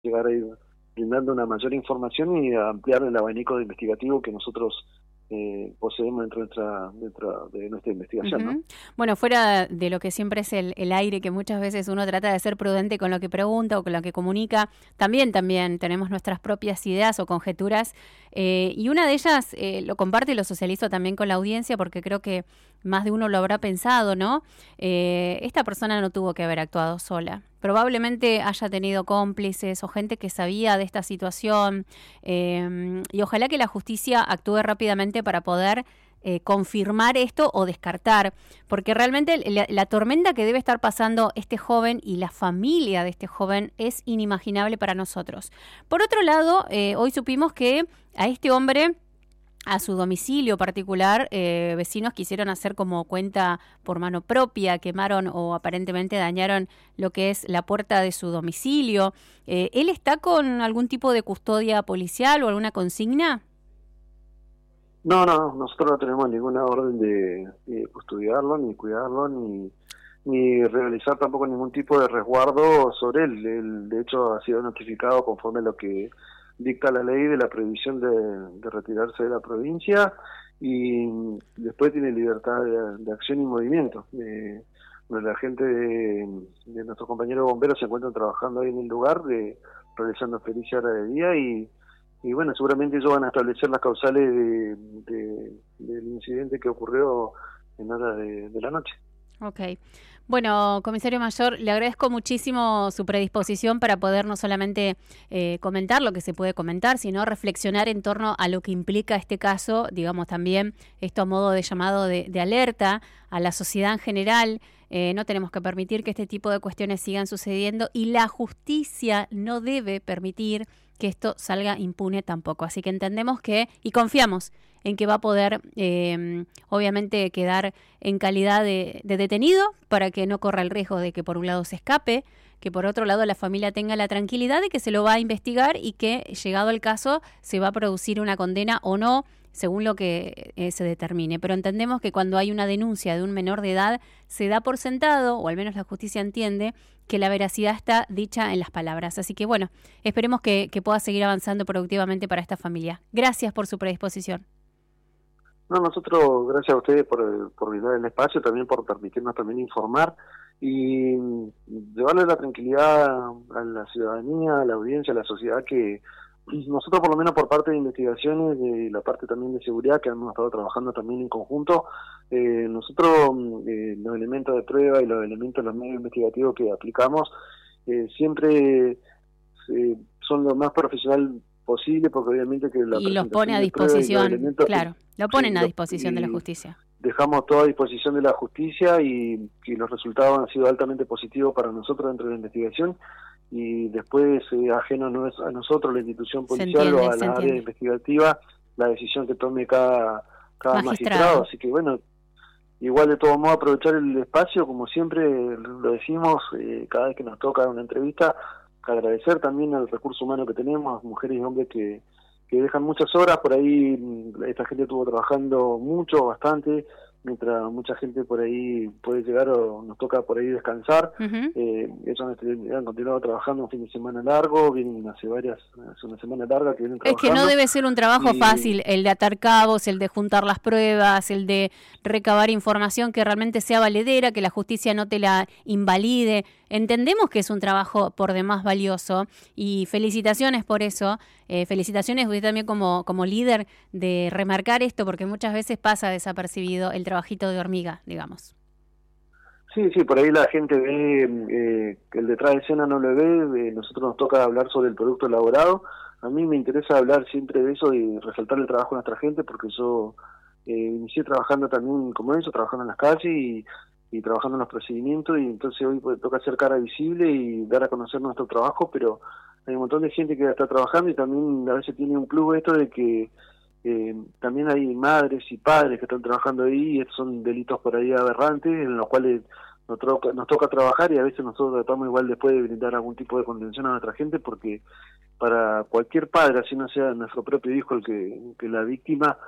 llegar a ir brindando una mayor información y a ampliar el abanico de investigativo que nosotros poseemos dentro de nuestra investigación, ¿no? Ujú. Bueno, fuera de lo que siempre es el aire, que muchas veces uno trata de ser prudente con lo que pregunta o con lo que comunica, también tenemos nuestras propias ideas o conjeturas, y una de ellas lo comparte y lo socializo también con la audiencia porque creo que más de uno lo habrá pensado, ¿no? Esta persona no tuvo que haber actuado sola. Probablemente haya tenido cómplices o gente que sabía de esta situación, y ojalá que la justicia actúe rápidamente para poder confirmar esto o descartar, porque realmente la tormenta que debe estar pasando este joven y la familia de este joven es inimaginable para nosotros. Por otro lado, hoy supimos que a este hombre, a su domicilio particular, vecinos quisieron hacer como cuenta por mano propia, quemaron o aparentemente dañaron lo que es la puerta de su domicilio. ¿Él está con algún tipo de custodia policial o alguna consigna? No, no, nosotros no tenemos ninguna orden de custodiarlo, ni cuidarlo, ni realizar tampoco ningún tipo de resguardo sobre él. Él, de hecho, ha sido notificado conforme a lo que dicta la ley de la prohibición de retirarse de la provincia y después tiene libertad de acción y movimiento. Bueno, la gente de nuestros compañeros bomberos se encuentran trabajando ahí en el lugar, realizando pericia hora de día y bueno, seguramente ellos van a establecer las causales del incidente que ocurrió en horas de la noche. Ok. Bueno, comisario mayor, le agradezco muchísimo su predisposición para poder no solamente comentar lo que se puede comentar, sino reflexionar en torno a lo que implica este caso, digamos también esto a modo de llamado de alerta a la sociedad en general. No tenemos que permitir que este tipo de cuestiones sigan sucediendo y la justicia no debe permitir que esto salga impune tampoco. Así que entendemos que y confiamos en que va a poder, obviamente, quedar en calidad de detenido para que no corra el riesgo de que por un lado se escape, que por otro lado la familia tenga la tranquilidad de que se lo va a investigar y que, llegado el caso, se va a producir una condena o no, según lo que se determine. Pero entendemos que cuando hay una denuncia de un menor de edad, se da por sentado, o al menos la justicia entiende, que la veracidad está dicha en las palabras. Así que bueno, esperemos que pueda seguir avanzando productivamente para esta familia. Gracias por su predisposición. No, nosotros, gracias a ustedes por brindar el espacio, también por permitirnos también informar y llevarle la tranquilidad a la ciudadanía, a la audiencia, a la sociedad que nosotros por lo menos por parte de investigaciones y la parte también de seguridad que hemos estado trabajando también en conjunto, nosotros los elementos de prueba y los elementos, los medios investigativos que aplicamos siempre son lo más profesional posible porque obviamente que la Y los pone presentación a de prueba y los disposición, elementos claro, lo sí, ponen a disposición de la justicia. dejamos todo a disposición de la justicia y los resultados han sido altamente positivos para nosotros dentro de la investigación y después ajeno no es a nosotros, la institución policial o a Se la área entiende. investigativa, la decisión que tome cada magistrado. Magistrado. Así que bueno, igual de todo modo aprovechar el espacio, como siempre lo decimos, cada vez que nos toca una entrevista, agradecer también al recurso humano que tenemos, mujeres y hombres que dejan muchas horas, por ahí esta gente estuvo trabajando mucho, bastante, mientras mucha gente por ahí puede llegar o nos toca por ahí descansar. Uh-huh. Ellos han continuado trabajando un fin de semana largo, vienen hace una semana larga que vienen Es que no trabajando debe ser un trabajo y fácil el de atar cabos, el de juntar las pruebas, el de recabar información que realmente sea valedera, que la justicia no te la invalide. Entendemos que es un trabajo por demás valioso y felicitaciones por eso. Felicitaciones usted también como líder de remarcar esto porque muchas veces pasa desapercibido el trabajito de hormiga, digamos. sí, sí, por ahí la gente ve que el detrás de escena no lo ve, nosotros nos toca hablar sobre el producto elaborado. A mí me interesa hablar siempre de eso y resaltar el trabajo de nuestra gente porque yo inicié trabajando también como eso, trabajando en las calles y trabajando en los procedimientos y entonces hoy pues, toca hacer cara visible y dar a conocer nuestro trabajo, pero hay un montón de gente que está trabajando y también a veces tiene un plus esto de que también hay madres y padres que están trabajando ahí y estos son delitos por ahí aberrantes en los cuales nos toca trabajar y a veces nosotros tratamos igual después de brindar algún tipo de contención a nuestra gente porque para cualquier padre, así no sea nuestro propio hijo que la víctima,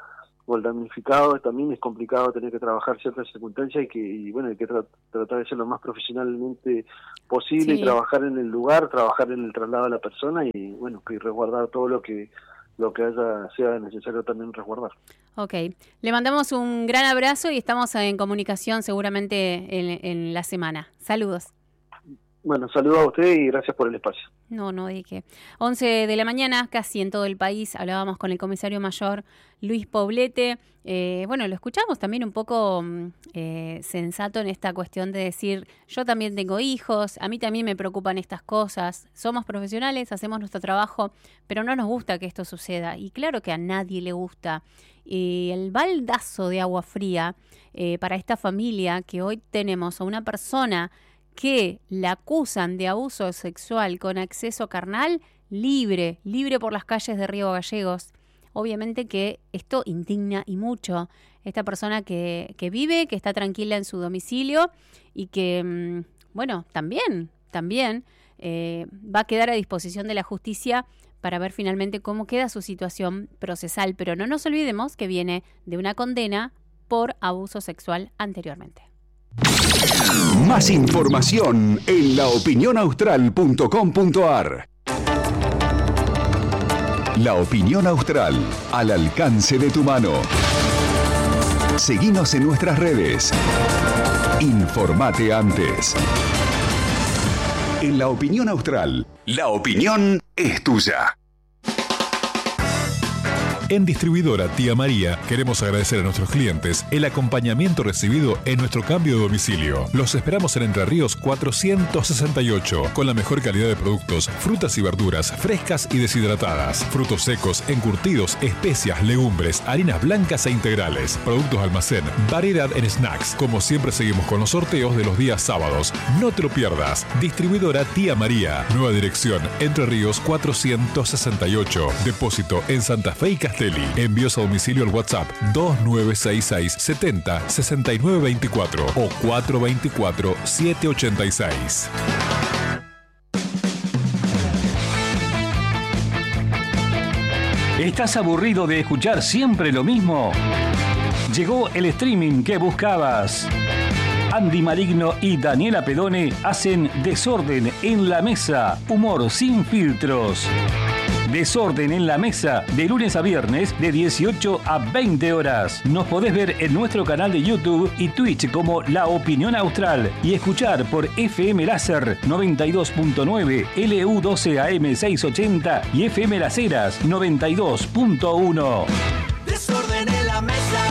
o el damnificado, también es complicado tener que trabajar ciertas circunstancias y hay que tratar de ser lo más profesionalmente posible, Sí. y trabajar en el lugar, trabajar en el traslado de la persona y resguardar todo lo que sea necesario también resguardar. Ok, le mandamos un gran abrazo y estamos en comunicación seguramente en la semana. Saludos. Bueno, saludos a usted y gracias por el espacio. No dije. 11 de la mañana, casi en todo el país, hablábamos con el comisario mayor Luis Poblete. Lo escuchamos también un poco sensato en esta cuestión de decir, yo también tengo hijos, a mí también me preocupan estas cosas, somos profesionales, hacemos nuestro trabajo, pero no nos gusta que esto suceda. Y claro que a nadie le gusta. Y el baldazo de agua fría para esta familia que hoy tenemos a una persona que la acusan de abuso sexual con acceso carnal, libre por las calles de Río Gallegos. Obviamente que esto indigna y mucho. Esta persona que vive, que está tranquila en su domicilio y que, también va a quedar a disposición de la justicia para ver finalmente cómo queda su situación procesal. Pero no nos olvidemos que viene de una condena por abuso sexual anteriormente. Más información en laopinionaustral.com.ar. La Opinión Austral, al alcance de tu mano. Seguinos en nuestras redes. Informate antes. En La Opinión Austral, la opinión es tuya. En Distribuidora Tía María queremos agradecer a nuestros clientes el acompañamiento recibido en nuestro cambio de domicilio. Los esperamos en Entre Ríos 468 con la mejor calidad de productos, frutas y verduras frescas y deshidratadas, frutos secos, encurtidos, especias, legumbres, harinas blancas e integrales, productos almacén, variedad en snacks. Como siempre seguimos con los sorteos de los días sábados. No te lo pierdas. Distribuidora Tía María. Nueva dirección Entre Ríos 468. Depósito en Santa Fe y Castelli. Envíos a domicilio al WhatsApp 2966 70 69 24 o 424 786. ¿Estás aburrido de escuchar siempre lo mismo? Llegó el streaming que buscabas. Andy Maligno y Daniela Pedone hacen Desorden en la Mesa, humor sin filtros. Desorden en la Mesa, de lunes a viernes, de 18 a 20 horas. Nos podés ver en nuestro canal de YouTube y Twitch como La Opinión Austral y escuchar por FM Láser 92.9, LU12 AM 680 y FM Las Heras 92.1. Desorden en la Mesa.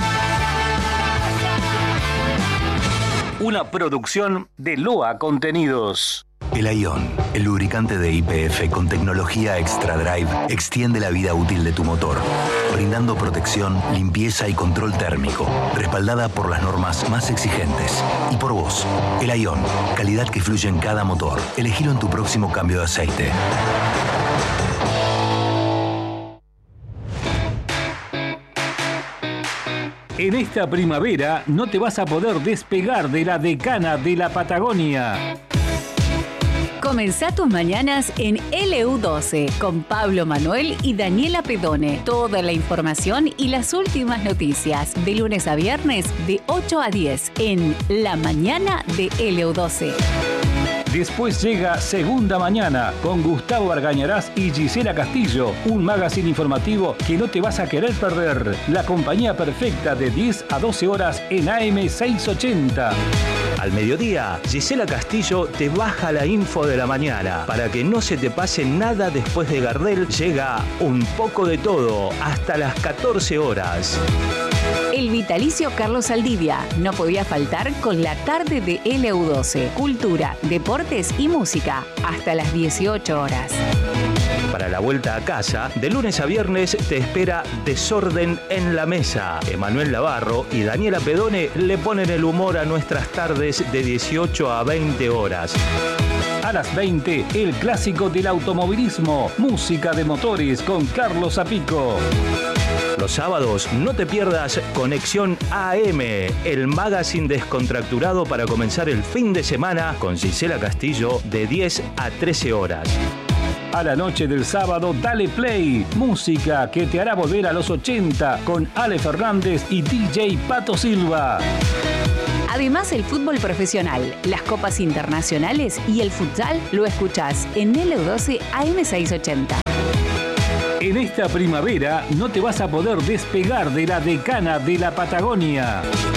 Una producción de Loa Contenidos. El Ion, el lubricante de YPF con tecnología Extra Drive, extiende la vida útil de tu motor, brindando protección, limpieza y control térmico, respaldada por las normas más exigentes. Y por vos, el Ion, calidad que fluye en cada motor. Elegilo en tu próximo cambio de aceite. En esta primavera no te vas a poder despegar de la decana de la Patagonia. Comenzá tus mañanas en LU12 con Pablo Manuel y Daniela Pedone. Toda la información y las últimas noticias de lunes a viernes de 8 a 10 en La Mañana de LU12. Después llega Segunda Mañana con Gustavo Argañarás y Gisela Castillo, un magazine informativo que no te vas a querer perder. La compañía perfecta de 10 a 12 horas en AM 680. Al mediodía, Gisela Castillo te baja la info de la mañana. Para que no se te pase nada después de Gardel, llega Un poco de todo hasta las 14 horas. El vitalicio Carlos Saldivia no podía faltar con la tarde de LU12. Cultura, deportes y música hasta las 18 horas. Para la vuelta a casa, de lunes a viernes te espera Desorden en la Mesa. Emanuel Navarro y Daniela Pedone le ponen el humor a nuestras tardes de 18 a 20 horas. A las 20, el clásico del automovilismo, música de motores con Carlos Zapico. Los sábados no te pierdas Conexión AM, el magazine descontracturado para comenzar el fin de semana con Gisela Castillo de 10 a 13 horas. A la noche del sábado, Dale Play, música que te hará volver a los 80 con Ale Fernández y DJ Pato Silva. Además, el fútbol profesional, las copas internacionales y el futsal lo escuchás en LU12 AM680. En esta primavera no te vas a poder despegar de la decana de la Patagonia.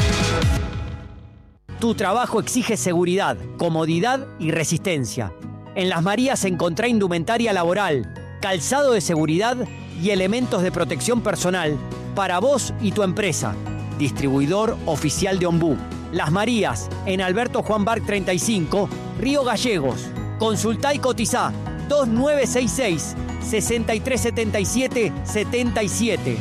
Tu trabajo exige seguridad, comodidad y resistencia. En Las Marías encontrá indumentaria laboral, calzado de seguridad y elementos de protección personal para vos y tu empresa. Distribuidor oficial de Ombú. Las Marías, en Alberto Juan Barc 35, Río Gallegos. Consultá y cotizá 2966-6377-77.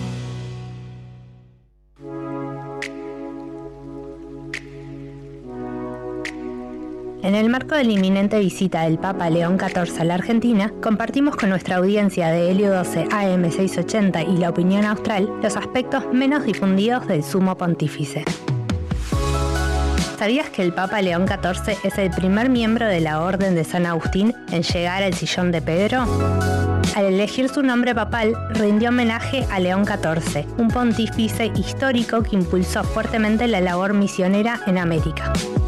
En el marco de la inminente visita del Papa León XIV a la Argentina, compartimos con nuestra audiencia de LU12 AM680 y La Opinión Austral los aspectos menos difundidos del Sumo Pontífice. ¿Sabías que el Papa León XIV es el primer miembro de la Orden de San Agustín en llegar al sillón de Pedro? Al elegir su nombre papal, rindió homenaje a León XIV, un pontífice histórico que impulsó fuertemente la labor misionera en América.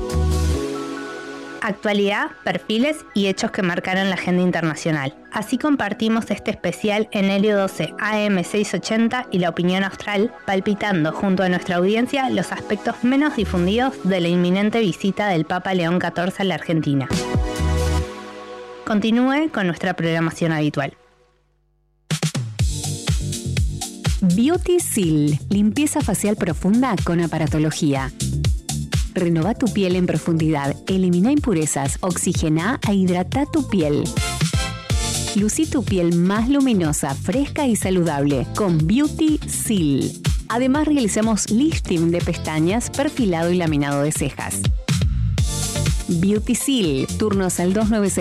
Actualidad, perfiles y hechos que marcaron la agenda internacional. Así compartimos este especial en LU12 AM680 y La Opinión Austral, palpitando junto a nuestra audiencia los aspectos menos difundidos de la inminente visita del Papa León XIV a la Argentina. Continúe con nuestra programación habitual. Beauty Seal, limpieza facial profunda con aparatología. Renová tu piel en profundidad, elimina impurezas, oxigena e hidrata tu piel. Lucí tu piel más luminosa, fresca y saludable con Beauty Seal. Además realizamos lifting de pestañas, perfilado y laminado de cejas. Beauty Seal, turnos al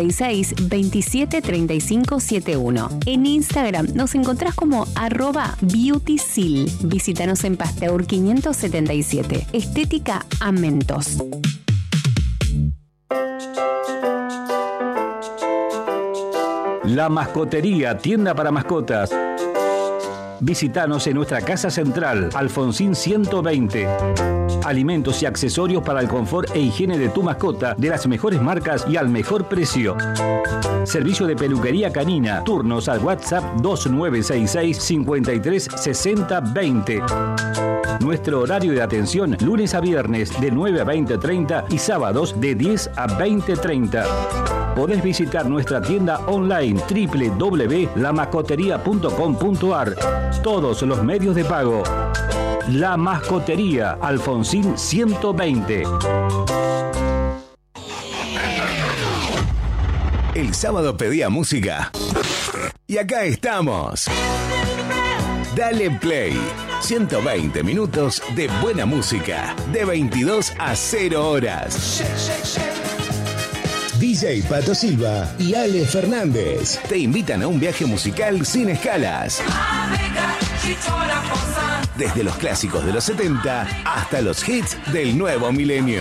2966-273571. En Instagram nos encontrás como @BeautySeal. Visítanos en Pasteur 577. Estética a Mentos. La Mascotería, tienda para mascotas. Visítanos en nuestra casa central, Alfonsín 120. Alimentos y accesorios para el confort e higiene de tu mascota de las mejores marcas y al mejor precio. Servicio de peluquería canina. Turnos al WhatsApp 2966-536020. Nuestro horario de atención lunes a viernes de 9 a 20:30 y sábados de 10 a 20:30. Podés visitar nuestra tienda online www.lamascoteria.com.ar. Todos los medios de pago. La Mascotería, Alfonsín 120. El sábado pedía música. Y acá estamos. Dale Play. 120 minutos de buena música. De 22 a 0 horas. DJ Pato Silva y Ale Fernández te invitan a un viaje musical sin escalas. Desde los clásicos de los 70 hasta los hits del nuevo milenio.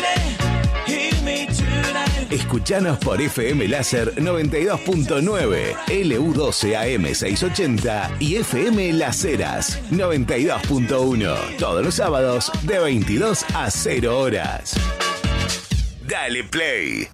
Escuchanos por FM Láser 92.9, LU12 AM680 y FM Las Heras 92.1. Todos los sábados de 22 a 0 horas. Dale Play.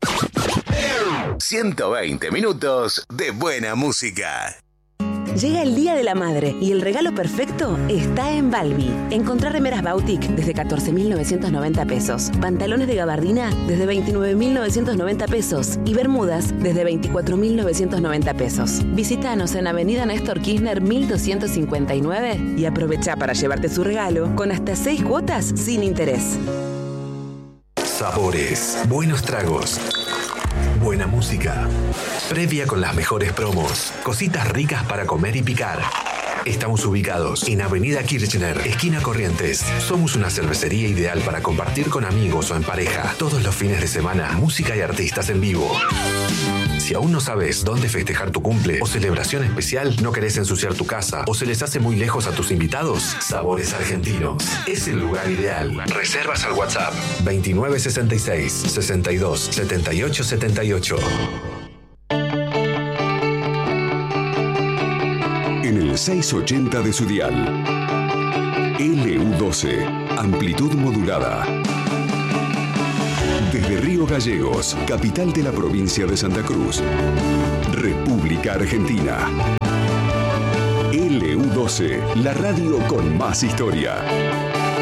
120 minutos de buena música. Llega el Día de la Madre y el regalo perfecto está en Balbi. Encontrá remeras Bautic desde 14.990 pesos, pantalones de gabardina desde 29.990 pesos y bermudas desde 24.990 pesos. Visítanos en Avenida Néstor Kirchner 1259 y aprovecha para llevarte su regalo con hasta 6 cuotas sin interés. Sabores, buenos tragos, buena música, previa con las mejores promos, cositas ricas para comer y picar. Estamos ubicados en Avenida Kirchner, esquina Corrientes. Somos una cervecería ideal para compartir con amigos o en pareja. Todos los fines de semana, música y artistas en vivo. Si aún no sabes dónde festejar tu cumple o celebración especial, no querés ensuciar tu casa o se les hace muy lejos a tus invitados, Sabores Argentinos es el lugar ideal. Reservas al WhatsApp 2966 62 78 78. en el 680 de su dial. LU12, amplitud modulada. Desde Río Gallegos, capital de la provincia de Santa Cruz, República Argentina. LU12, la radio con más historia.